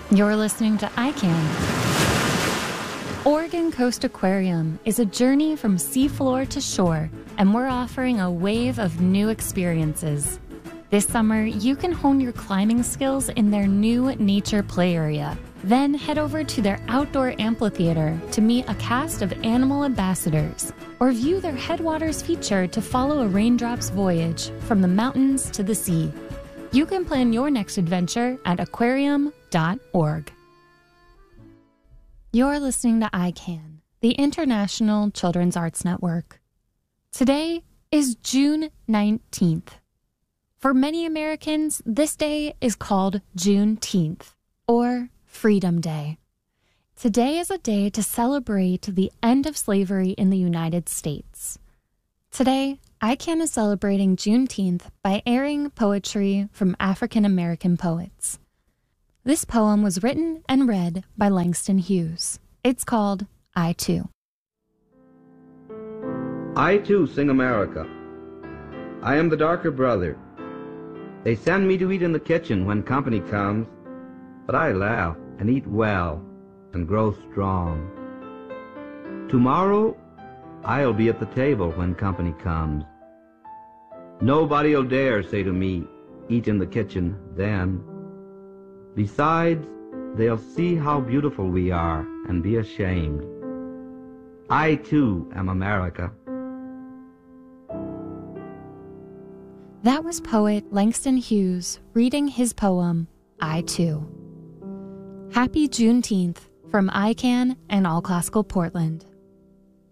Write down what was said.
You're listening to ICANN. Oregon Coast Aquarium is a journey from seafloor to shore, and we're offering a wave of new experiences. This summer, you can hone your climbing skills in their new nature play area. Then head over to their outdoor amphitheater to meet a cast of animal ambassadors, or view their Headwaters feature to follow a raindrop's voyage from the mountains to the sea. You can plan your next adventure at aquarium.org. You're listening to ICANN, the International Children's Arts Network. Today is June 19th. For many Americans, this day is called Juneteenth, or Freedom Day. Today is a day to celebrate the end of slavery in the United States. Today, ICANN is celebrating Juneteenth by airing poetry from African American poets. This poem was written and read by Langston Hughes. It's called I Too. I too sing America. I am the darker brother. They send me to eat in the kitchen when company comes, but I laugh and eat well and grow strong. Tomorrow, I'll be at the table when company comes. Nobody'll dare say to me, eat in the kitchen then. Besides, they'll see how beautiful we are and be ashamed. I too am America. That was poet Langston Hughes reading his poem, I Too. Happy Juneteenth from ICANN and All Classical Portland.